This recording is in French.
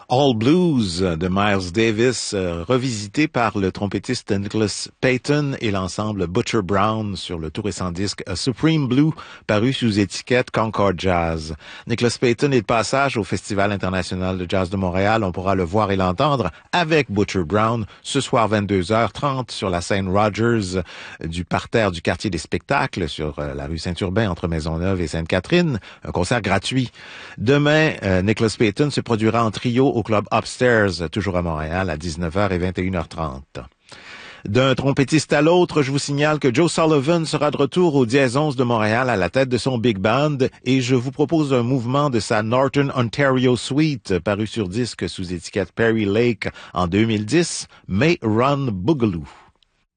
All Blues de Miles Davis, revisité par le trompettiste Nicholas Payton et l'ensemble Butcher Brown sur le tout récent disque A Supreme Blue, paru sous étiquette Concord Jazz. Nicholas Payton est de passage au Festival international de jazz de Montréal. On pourra le voir et l'entendre avec Butcher Brown ce soir 22h30 sur la scène Rogers du parterre du quartier des spectacles sur la rue Saint-Urbain entre Maisonneuve et Sainte-Catherine. Un concert gratuit. Demain, Nicholas Payton se produira en trio au club Upstairs, toujours à Montréal, à 19h et 21h30. D'un trompettiste à l'autre, je vous signale que Joe Sullivan sera de retour au Dièse 11 de Montréal à la tête de son big band et je vous propose un mouvement de sa Northern Ontario Suite, paru sur disque sous étiquette Perry Lake en 2010, May Run Boogaloo.